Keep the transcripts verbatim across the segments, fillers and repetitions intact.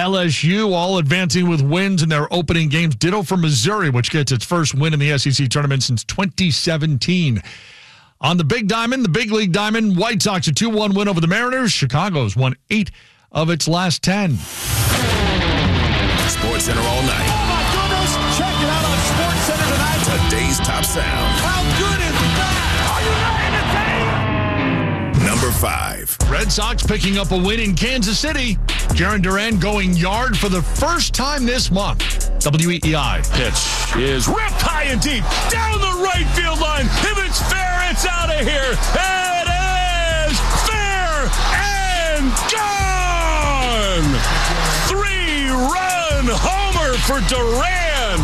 L S U, all advancing with wins in their opening games. Ditto for Missouri, which gets its first win in the S E C tournament since twenty seventeen. On the Big Diamond, the Big League Diamond, White Sox a two one win over the Mariners. Chicago's won eight of its last ten. Sports Center all night. Oh, my goodness. Check it out on Sports Center tonight. Today's top sound. How good is that? Are you ready to take? Number five. Red Sox picking up a win in Kansas City. Jarren Duran going yard for the first time this month. W E E I. Pitch is ripped high and deep down the right field line. If it's fair, it's out of here. It is fair and gone. Three-run homer for Duran.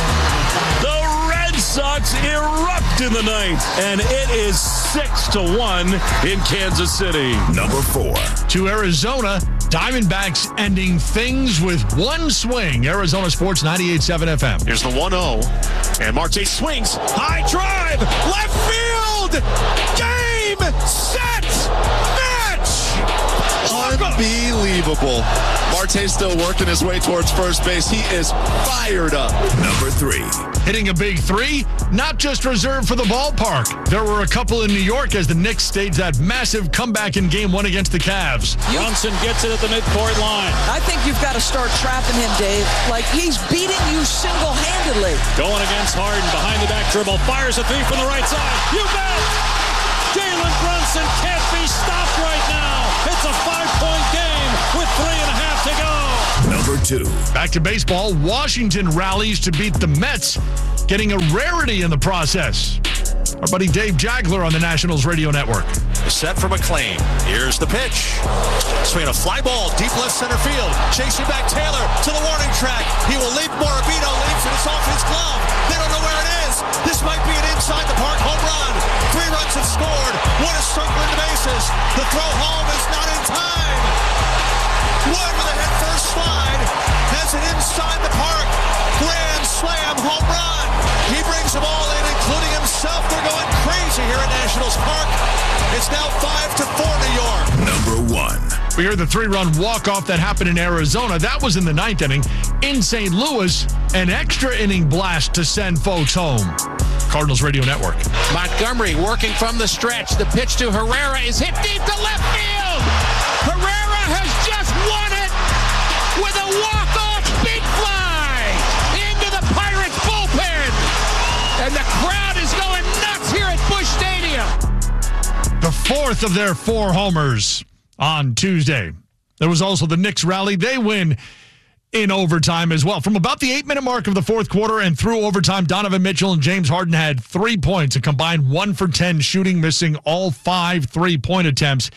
The Red Sox erupt in the ninth, and it is six to one in Kansas City. Number four. To Arizona, Diamondbacks ending things with one swing. Arizona Sports ninety-eight point seven F M. Here's the one oh, and Marte swings. High drive, left field. Game, set, match. Unbelievable. Marte's still working his way towards first base. He is fired up. Number three. Hitting a big three, not just reserved for the ballpark. There were a couple in New York as the Knicks staged that massive comeback in game one against the Cavs. Brunson gets it at the midcourt line. I think you've got to start trapping him, Dave. Like, he's beating you single-handedly. Going against Harden, behind the back dribble, fires a three from the right side. You bet! Jalen Brunson can't be stopped right now. It's a five-point game with three and a half to go. Number two. Back to baseball, Washington rallies to beat the Mets, getting a rarity in the process. Our buddy Dave Jagler on the Nationals Radio Network. Set for McLean. Here's the pitch. Swinging a fly ball, deep left center field. Chasing back Taylor to the warning track. He will leap. Morabito leaps, and it's off his glove. They don't know where it is. This might be an inside the park home run. Three runs have scored. One is circling the bases. The throw home is not in time. Wood with a head first slide has it inside the park. Grand slam home run. He brings them all in, including himself. They're going crazy here at Nationals Park. It's now five to four New York. Number one. We heard the three-run walk-off that happened in Arizona. That was in the ninth inning. In Saint Louis, an extra inning blast to send folks home. Cardinals Radio Network. Montgomery working from the stretch. The pitch to Herrera is hit deep to left field. Herrera has just won it with a walk-off big fly into the Pirates bullpen. And the crowd is going nuts here at Busch Stadium. The fourth of their four homers on Tuesday. There was also the Knicks rally. They win in overtime as well. From about the eight-minute mark of the fourth quarter and through overtime, Donovan Mitchell and James Harden had three points, a combined one for ten shooting, missing all five three-point attempts.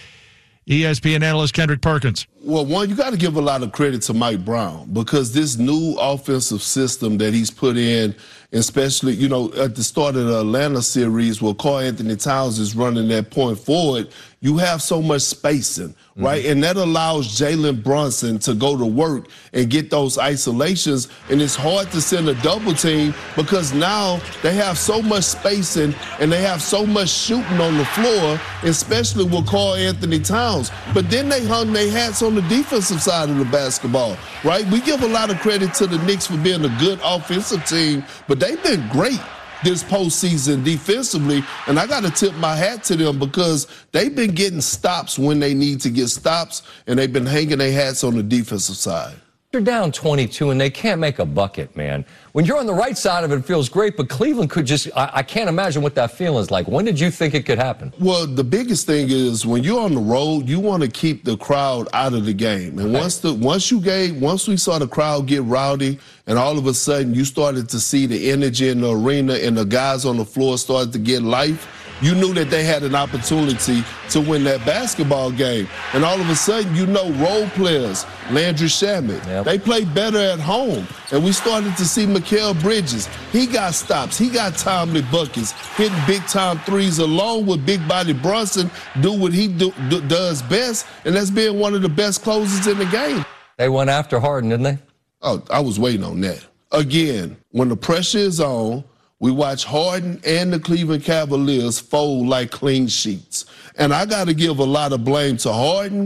E S P N analyst Kendrick Perkins. Well, one, you got to give a lot of credit to Mike Brown because this new offensive system that he's put in, especially, you know, at the start of the Atlanta series where Karl-Anthony Towns is running that point forward, you have so much spacing, right? Mm-hmm. And that allows Jalen Brunson to go to work and get those isolations. And it's hard to send a double team because now they have so much spacing and they have so much shooting on the floor, especially with Karl-Anthony Towns. But then they hung their hats on the defensive side of the basketball, right? We give a lot of credit to the Knicks for being a good offensive team, but they've been great this postseason defensively, and I got to tip my hat to them because they've been getting stops when they need to get stops, and they've been hanging their hats on the defensive side. They're down twenty-two, and they can't make a bucket, man. When you're on the right side of it, it feels great, but Cleveland could just, I, I can't imagine what that feeling is like. When did you think it could happen? Well, the biggest thing is when you're on the road, you want to keep the crowd out of the game. And once the once you gave, once we saw the crowd get rowdy, and all of a sudden you started to see the energy in the arena and the guys on the floor started to get life, you knew that they had an opportunity to win that basketball game. And all of a sudden, you know, role players, Landry Shamet, yep. they play better at home. And we started to see Mikal Bridges. He got stops. He got timely buckets, hitting big-time threes along with Big Body Brunson, do what he do, do, does best, and that's being one of the best closers in the game. They went after Harden, didn't they? Oh, I was waiting on that. Again, when the pressure is on, we watch Harden and the Cleveland Cavaliers fold like clean sheets. And I got to give a lot of blame to Harden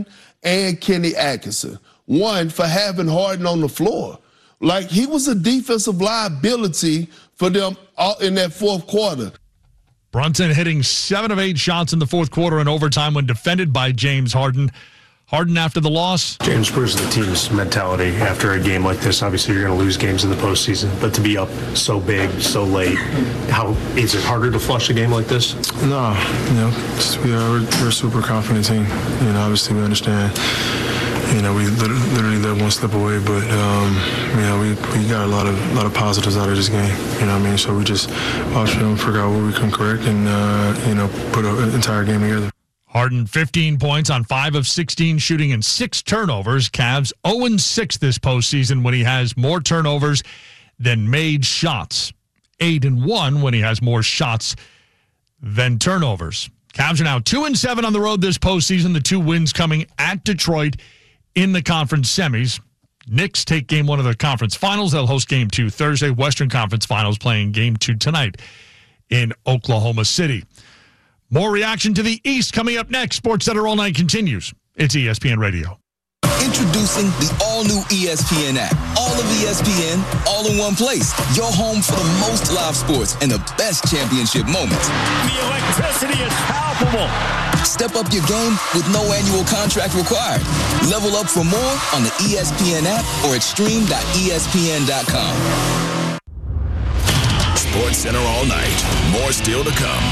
and Kenny Atkinson. One, for having Harden on the floor. Like, he was a defensive liability for them all in that fourth quarter. Brunson hitting seven of eight shots in the fourth quarter in overtime when defended by James Harden. Harden after the loss. James, where's the team's mentality after a game like this? Obviously, you're going to lose games in the postseason, but to be up so big, so late, how is it harder to flush a game like this? No, you know, just, we are, we're, we're a super confident team. You know, obviously we understand. You know, we literally let one slip away, but um, you know, we, we got a lot of lot of positives out of this game. You know what I mean? So we just watch film, figure out what we can correct, and uh, you know, put an entire game together. Harden, fifteen points on five of sixteen shooting and six turnovers. Cavs oh and six this postseason when he has more turnovers than made shots. eight and one when he has more shots than turnovers. Cavs are now two and seven on the road this postseason. The two wins coming at Detroit in the conference semis. Knicks take game one of the conference finals. They'll host game two Thursday. Western Conference Finals playing game two tonight in Oklahoma City. More reaction to the East coming up next. SportsCenter All Night continues. It's E S P N Radio. Introducing the all-new E S P N app. All of E S P N, all in one place. Your home for the most live sports and the best championship moments. The electricity is palpable. Step up your game with no annual contract required. Level up for more on the E S P N app or at stream dot E S P N dot com. SportsCenter All Night. More still to come.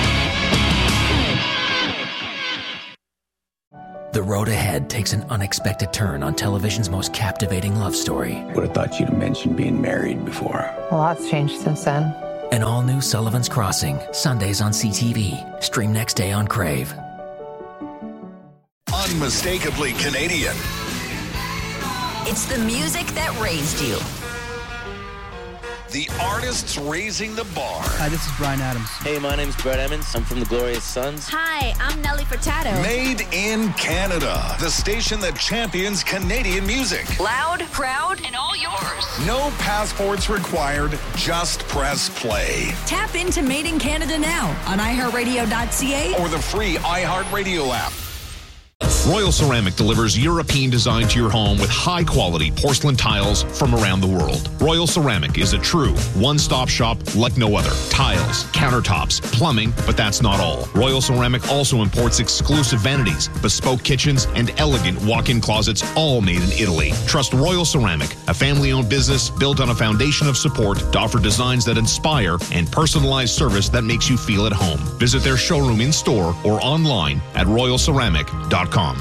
The road ahead takes an unexpected turn on television's most captivating love story. Would have thought you'd have mentioned being married before. A lot's changed since then. An all-new Sullivan's Crossing, Sundays on C T V. Stream next day on Crave. Unmistakably Canadian. It's the music that raised you. The artists raising the bar. Hi, this is Bryan Adams. Hey, my name's Brett Emmons. I'm from the Glorious Sons. Hi, I'm Nelly Furtado. Made in Canada. The station that champions Canadian music. Loud, proud, and all yours. No passports required. Just press play. Tap into Made in Canada now on i heart radio dot c a or the free iHeartRadio app. Royal Ceramic delivers European design to your home with high-quality porcelain tiles from around the world. Royal Ceramic is a true one-stop shop like no other. Tiles, countertops, plumbing, but that's not all. Royal Ceramic also imports exclusive vanities, bespoke kitchens, and elegant walk-in closets, all made in Italy. Trust Royal Ceramic, a family-owned business built on a foundation of support to offer designs that inspire and personalized service that makes you feel at home. Visit their showroom in-store or online at royal ceramic dot com.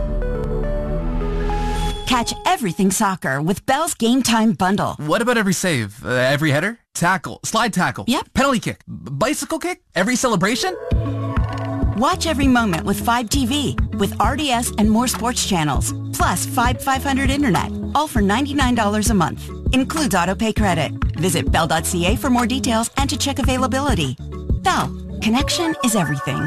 Catch everything soccer with Bell's Game Time Bundle. What about every save? Uh, every header? Tackle? Slide tackle? Yep. Penalty kick? B- bicycle kick? Every celebration? Watch every moment with five T V with R D S and more sports channels. Plus five five hundred internet. All for ninety-nine dollars a month. Includes auto pay credit. Visit bell dot c a for more details and to check availability. Bell. Connection is everything.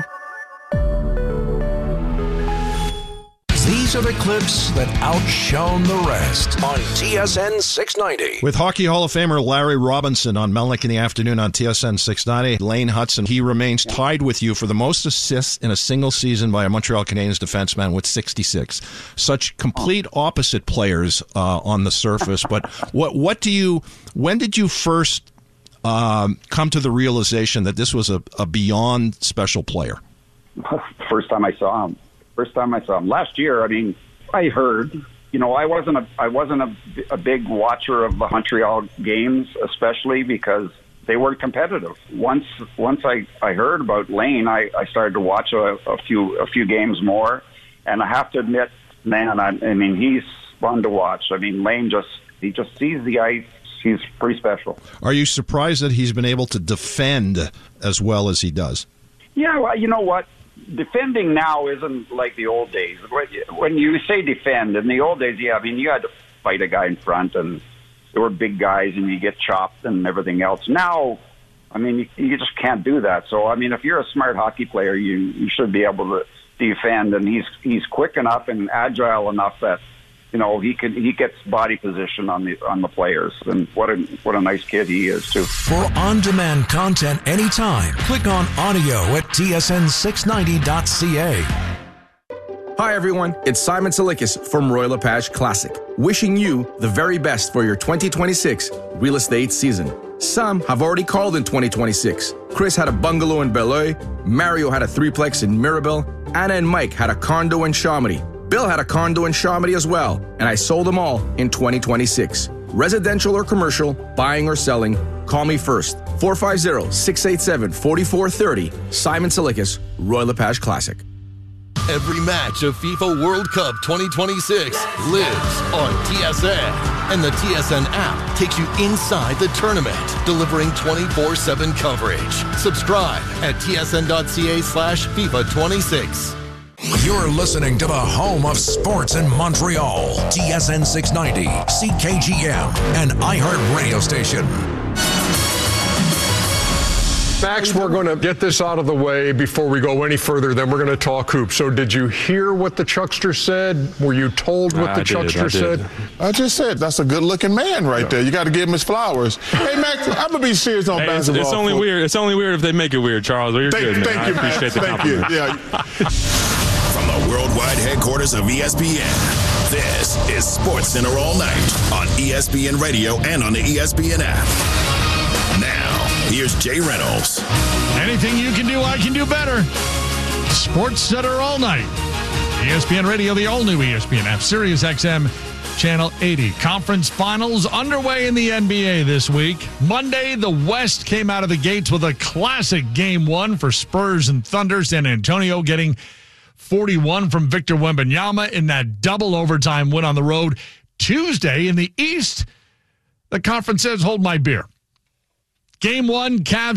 These are the clips that outshone the rest on T S N six ninety. With Hockey Hall of Famer Larry Robinson on Melnick in the afternoon on T S N six ninety, Lane Hutson, he remains tied with you for the most assists in a single season by a Montreal Canadiens defenseman with sixty-six. Such complete opposite players uh, on the surface. But what what do you? When did you first um, come to the realization that this was a, a beyond special player? First time I saw him. First time I saw him last year. I mean, I heard. You know, I wasn't a I wasn't a, a big watcher of the Montreal games, especially because they weren't competitive. Once once I, I heard about Lane, I, I started to watch a, a few a few games more, and I have to admit, man, I, I mean, he's fun to watch. I mean, Lane just he just sees the ice. He's pretty special. Are you surprised that he's been able to defend as well as he does? Yeah, well, you know what? Defending now isn't like the old days. When you say defend, in the old days, yeah, I mean, you had to fight a guy in front, and there were big guys, and you get chopped and everything else. Now, I mean, you, you just can't do that. So, I mean, if you're a smart hockey player, you, you should be able to defend, and he's he's quick enough and agile enough that, you know, he could he gets body position on the on the players, and what a what a nice kid he is too. For on-demand content anytime, click on audio at T S N six ninety dot c a. Hi everyone, it's Simon Salikis from Royal LePage Classic, wishing you the very best for your twenty twenty-six real estate season. Some have already called in twenty twenty-six. Chris had a bungalow in Beloeil, Mario had a threeplex in Mirabel, Anna and Mike had a condo in Chamonix, Bill had a condo in Chamonix as well, and I sold them all in twenty twenty-six. Residential or commercial, buying or selling, call me first. four five zero, six eight seven, four four three zero. Simon Salikis, Royal LePage Classic. Every match of FIFA World Cup twenty twenty-six lives on T S N. And the T S N app takes you inside the tournament, delivering twenty-four seven coverage. Subscribe at T S N dot C A slash FIFA twenty-six. You're listening to the home of sports in Montreal. T S N six ninety, C K G M, and iHeart Radio Station. Max, we're going to get this out of the way before we go any further. Then we're going to talk hoops. So did you hear what the Chuckster said? Were you told what I the did, Chuckster I did. said? I just said that's a good-looking man right yeah. there. You got to give him his flowers. Hey, Max, I'm going to be serious on hey, basketball. It's, it's only weird. It's only weird if they make it weird, Charles. Well, you're thank, good, man. Thank I you, appreciate Max. the Thank compliment. you. Yeah. From the worldwide headquarters of E S P N, this is Sports Center All Night on E S P N Radio and on the E S P N app. Now, here's Jay Reynolds. Anything you can do, I can do better. Sports Center all night. E S P N Radio, the all-new E S P N app, Sirius X M, Channel eighty. Conference finals underway in the N B A this week. Monday, the West came out of the gates with a classic game one for Spurs and Thunder. San Antonio getting forty-one from Victor Wembanyama in that double overtime win on the road. Tuesday in the East, the conference says, hold my beer. Game one, Cavs